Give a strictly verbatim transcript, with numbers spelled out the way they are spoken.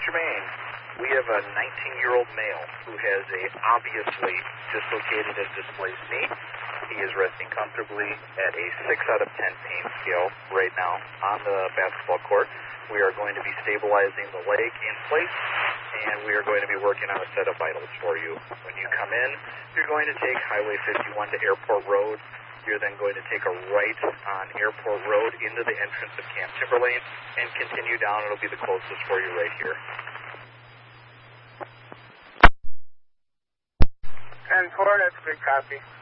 Jermaine, we have a nineteen-year-old male who has a obviously dislocated and displaced knee. He is resting comfortably at a six out of ten pain scale right now on the basketball court. We are going to be stabilizing the leg in place, and we are going to be working on a set of vitals for you. When you come in, you're going to take Highway fifty-one to Airport Road. You're then going to take a right on Airport Road into the entrance of Camp Timberlane and continue down. It'll be the closest for you right here. ten four, that's a good copy.